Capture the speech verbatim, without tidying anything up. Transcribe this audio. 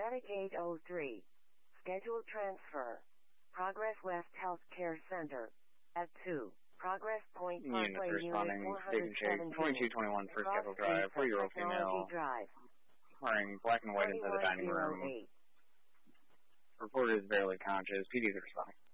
Static eight oh three. Scheduled transfer. Progress West Healthcare Center. At two. Progress Point Units Parkway responding, Unit Station Shake, twenty-two twenty-one for scheduled drive, four-year-old female, Drive. wearing black and white inside the dining room. Reporter is barely conscious. P Ds are responding.